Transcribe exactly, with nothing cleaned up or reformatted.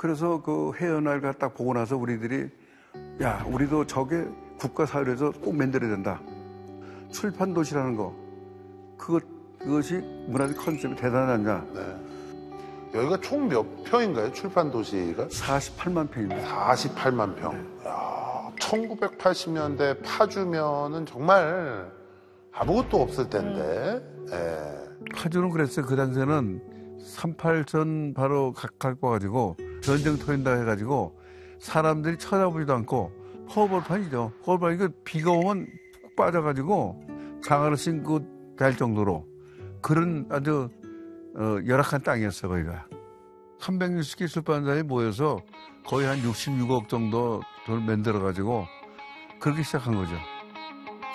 그래서 그 해연화를 딱 보고 나서 우리들이 야, 우리도 저게 국가사회에서 꼭 만들어야 된다. 출판 도시라는 거, 그것, 그것이 문화적 컨셉이 대단하지 않냐. 네. 여기가 총 몇 평인가요? 출판 도시가? 사십팔만 평입니다. 사십팔만 평. 네. 야, 천구백팔십 년대 파주면은 정말 아무것도 없을 텐데. 음. 네. 파주는 그랬어요. 그 당시에는 삼팔선 바로 갖고 와가지고 전쟁터인다 해가지고 사람들이 쳐다보지도 않고 허벌판이죠. 허벌판, 이거 비가 오면 푹 빠져가지고 장화를 신고 될 정도로 그런 아주 어, 열악한 땅이었어요, 거기가. 삼백육십 개 출판사에 모여서 거의 한 육십육억 정도 돈 만들어가지고 그렇게 시작한 거죠.